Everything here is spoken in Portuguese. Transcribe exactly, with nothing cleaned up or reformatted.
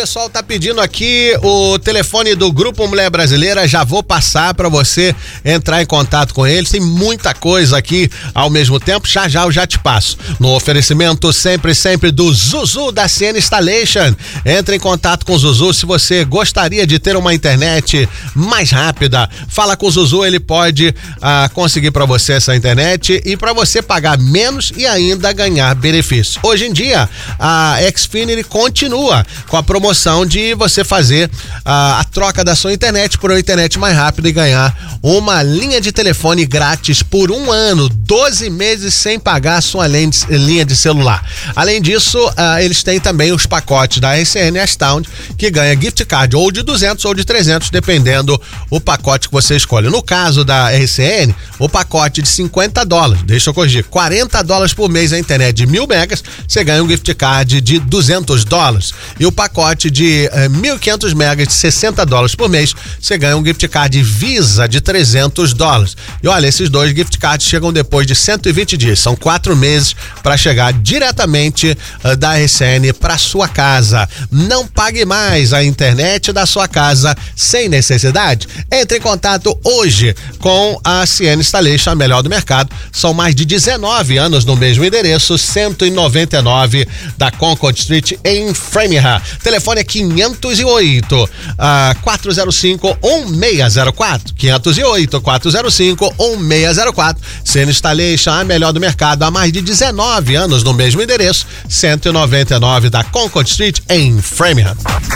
pessoal tá pedindo aqui o telefone do Grupo Mulher Brasileira, já vou passar para você entrar em contato com eles, tem muita coisa aqui ao mesmo tempo, já já eu já te passo. No oferecimento sempre, sempre do Zuzu da C N Installation. Entre em contato com o Zuzu se você gostaria de ter uma internet mais rápida. Fala com o Zuzu, ele pode ah, conseguir para você essa internet e para você pagar menos e ainda ganhar benefícios. Hoje em dia, a Xfinity continua com a promoção de você fazer a, a troca da sua internet por uma internet mais rápida e ganhar uma linha de telefone grátis por um ano, doze meses sem pagar a sua linha de celular. Além disso, uh, eles têm também os pacotes da R C N Astound, que ganha gift card ou de duzentos ou de trezentos, dependendo o pacote que você escolhe. No caso da R C N, o pacote de cinquenta dólares, deixa eu corrigir, quarenta dólares por mês a internet de mil megas, você ganha um gift card de duzentos dólares. E o pacote de eh, mil e quinhentos megas de sessenta dólares por mês, você ganha um gift card Visa de trezentos dólares. E olha, esses dois gift cards chegam depois de cento e vinte dias, são quatro meses para chegar diretamente uh, da R C N para sua casa. Não pague mais a internet da sua casa sem necessidade. Entre em contato hoje com a C N Installation, a melhor do mercado. São mais de dezenove anos no mesmo endereço, cento e noventa e nove da Concord Street em Framingham. Telefone é quinhentos e oito, uh, quatrocentos e cinco, mil seiscentos e quatro. quinhentos e oito, quatrocentos e cinco, mil seiscentos e quatro. C N Installation, a melhor do mercado há mais de dezenove anos no mesmo endereço, cento e noventa e nove da Concord Street em Framingham.